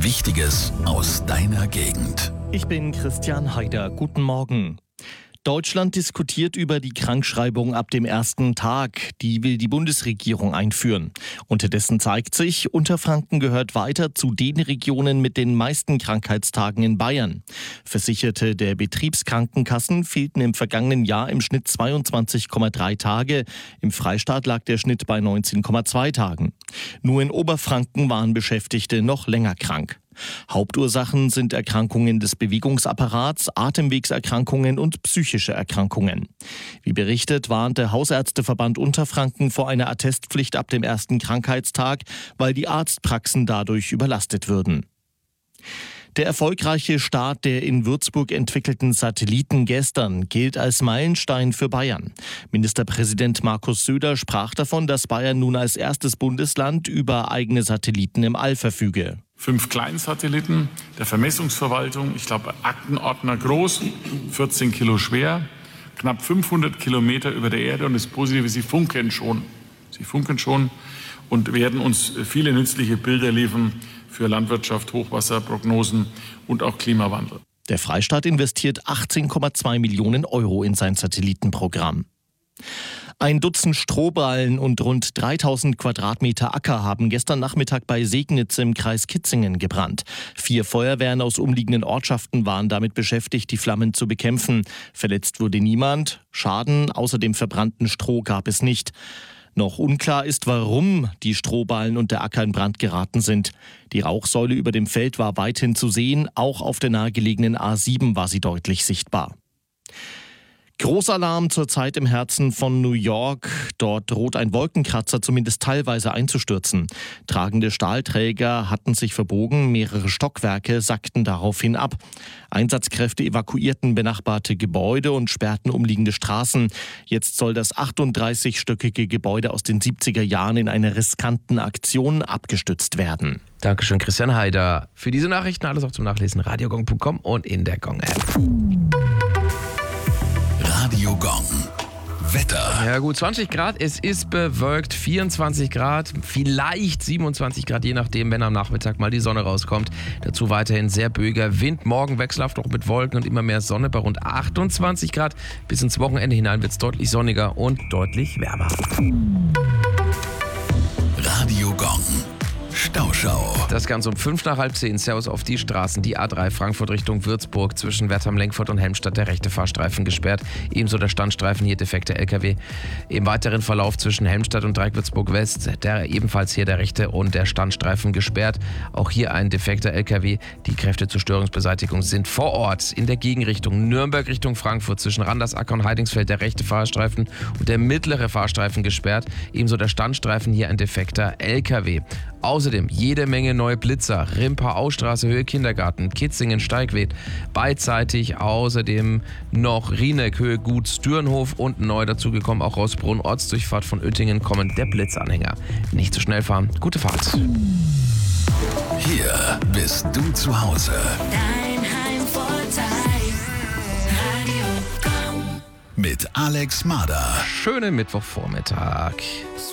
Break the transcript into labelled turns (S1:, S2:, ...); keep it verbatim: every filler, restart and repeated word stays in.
S1: Wichtiges aus deiner Gegend.
S2: Ich bin Christian Haider. Guten Morgen. Deutschland diskutiert über die Krankschreibung ab dem ersten Tag. Die will die Bundesregierung einführen. Unterdessen zeigt sich, Unterfranken gehört weiter zu den Regionen mit den meisten Krankheitstagen in Bayern. Versicherte der Betriebskrankenkassen fehlten im vergangenen Jahr im Schnitt zweiundzwanzig Komma drei Tage. Im Freistaat lag der Schnitt bei neunzehn Komma zwei Tagen. Nur in Oberfranken waren Beschäftigte noch länger krank. Hauptursachen sind Erkrankungen des Bewegungsapparats, Atemwegserkrankungen und psychische Erkrankungen. Wie berichtet, warnt der Hausärzteverband Unterfranken vor einer Attestpflicht ab dem ersten Krankheitstag, weil die Arztpraxen dadurch überlastet würden. Der erfolgreiche Start der in Würzburg entwickelten Satelliten gestern gilt als Meilenstein für Bayern. Ministerpräsident Markus Söder sprach davon, dass Bayern nun als erstes Bundesland über eigene Satelliten im All verfüge.
S3: Fünf Kleinsatelliten der Vermessungsverwaltung, ich glaube Aktenordner groß, vierzehn Kilo schwer, knapp fünfhundert Kilometer über der Erde, und das Positive, sie funken schon. Sie funken schon und werden uns viele nützliche Bilder liefern für Landwirtschaft, Hochwasserprognosen und auch Klimawandel.
S2: Der Freistaat investiert achtzehn Komma zwei Millionen Euro in sein Satellitenprogramm. Ein Dutzend Strohballen und rund dreitausend Quadratmeter Acker haben gestern Nachmittag bei Segnitz im Kreis Kitzingen gebrannt. Vier Feuerwehren aus umliegenden Ortschaften waren damit beschäftigt, die Flammen zu bekämpfen. Verletzt wurde niemand. Schaden außer dem verbrannten Stroh gab es nicht. Noch unklar ist, warum die Strohballen und der Acker in Brand geraten sind. Die Rauchsäule über dem Feld war weithin zu sehen. Auch auf der nahegelegenen A sieben war sie deutlich sichtbar. Großalarm zurzeit im Herzen von New York. Dort droht ein Wolkenkratzer zumindest teilweise einzustürzen. Tragende Stahlträger hatten sich verbogen, mehrere Stockwerke sackten daraufhin ab. Einsatzkräfte evakuierten benachbarte Gebäude und sperrten umliegende Straßen. Jetzt soll das achtunddreißigstöckige Gebäude aus den siebziger Jahren in einer riskanten Aktion abgestützt werden.
S4: Dankeschön, Christian Haider. Für diese Nachrichten alles auch zum Nachlesen radiogong punkt com und in der Gong-App.
S1: Radio Gong. Wetter.
S4: Ja gut, zwanzig Grad, es ist bewölkt, vierundzwanzig Grad, vielleicht siebenundzwanzig Grad, je nachdem, wenn am Nachmittag mal die Sonne rauskommt. Dazu weiterhin sehr böiger Wind, morgen wechselhaft auch mit Wolken und immer mehr Sonne bei rund achtundzwanzig Grad. Bis ins Wochenende hinein wird es deutlich sonniger und deutlich wärmer.
S1: Radio Gong. Stauschau.
S4: Das Ganze um fünf nach halb zehn. Servus auf die Straßen. Die A drei Frankfurt Richtung Würzburg zwischen Wertheim-Lenkfurt und Helmstadt. Der rechte Fahrstreifen gesperrt. Ebenso der Standstreifen, hier defekte L K W. Im weiteren Verlauf zwischen Helmstadt und Dreieck Würzburg West. Der ebenfalls hier der rechte und der Standstreifen gesperrt. Auch hier ein defekter L K W. Die Kräfte zur Störungsbeseitigung sind vor Ort. In der Gegenrichtung Nürnberg Richtung Frankfurt zwischen Randersacker und Heidingsfeld der rechte Fahrstreifen und der mittlere Fahrstreifen gesperrt. Ebenso der Standstreifen, hier ein defekter L K W. Außerdem jede Menge neue Blitzer, Rimper-Austraße, Höhe Kindergarten, Kitzingen, Steigwed, beidseitig außerdem noch Rieneck, Höhe Gut, Stürenhof und neu dazugekommen auch Rossbrunn, Ortsdurchfahrt von Oettingen kommen der Blitzanhänger. Nicht zu schnell fahren, gute Fahrt.
S1: Hier bist du zu Hause.
S5: Dein Heimvorteil, Radio Gong.
S1: Mit Alex Mader.
S4: Schönen Mittwochvormittag.